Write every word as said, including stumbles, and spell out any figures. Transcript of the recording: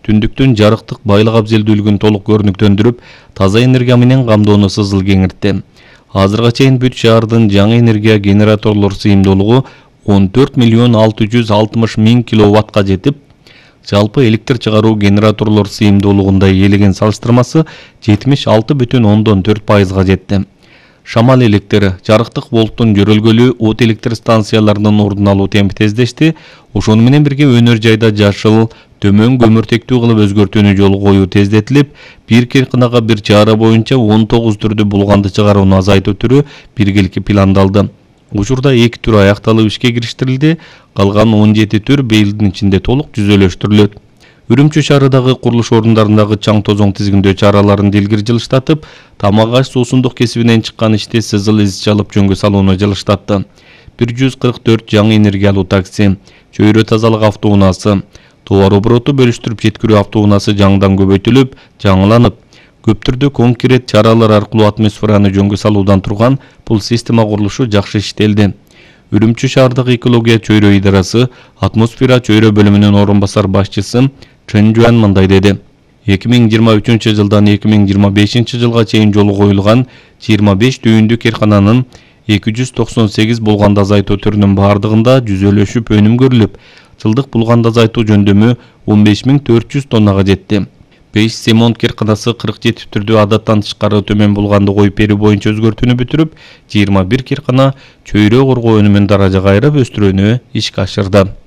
түндүктүн жарыктык байлык абзелдүүлүгүн толук көрүнүктөндүрүп, таза энергия менен камдоону сызыл кеңиртти. Азырга чейин бүт шаардын жаңы энергия генераторлор сыйымдуулугу он төрт миллион алты жүз алтымыш миң киловаттка жетип, жалпы электр чыгаруу генераторлор сыйымдуулугунда ээлеген салыштырмасы жетимиш алты бүтүн ондон төрт пайызга жетти. Шамал электр, жарыктык волттун жөрөлгөлүү от электр станцияларынын ордун алуу темпи тездешти. Ошону менен бирге өнөр жайда жашыл, төмөн көмүртектүү кылып өзгөртүүнү жолго коюу тездетилип, бир кыркынага бир чара боюнча он тогуз түрдүү булганды чыгарууну азайтуу түрү биргеликке пландалды. Учурда эки түр аякталып ишке кириштирилди, калган он жети түр быйылдын ичинде толук жүзөлөштүрүлөт. Үрүмчү шаарындагы курулуш орундарындагы чаң тозоң тизгиндөө чараларын дилгир жылыштатып, тамак аш суусундук кесибинен чыккан ишти сызыл из чалып жөнгө салууну жылыштатты. бир жүз кырк төрт жаңы энергиялуу такси, чөйрө тазалык автоунаасы, товар обороту бөлүштүрүп жеткирүү автоунаасы жаңыдан көбөйтүлүп, жаңыланып, көп түрдүү конкрет чаралар аркылуу атмосфераны жөнгө салуудан турган бул система курулушу жакшы иштелди. Үрүмчү шаардык экология чөйрө идарасы атмосфера чөйрө бөлүмүнүн орун басар башчысы Чен Жуан мындай деди. эки миң жыйырма үчүнчү жылдан эки миң жыйырма бешинчи жылга чейин жолу коюлган жыйырма беш түйүндүү кыйркананын эки жүз токсон сегиз булганды азайтуу түрүнүн бардыгында жүзөлөшүп өнүм көрүлүп, жылдык булганды азайтуу жөндөмү он беш миң төрт жүз тоннага жетти. беш Семонт кыйрканасы кырк жети түрдүү адаттан тышкары төмөн булганды коюп берүү боюнча өзгөртүүнү бүтүрүп, жыйырма бир кыйркана чөйрө коргоо өнүмүн даражага айырып өстүрүүнү ишке ашырды.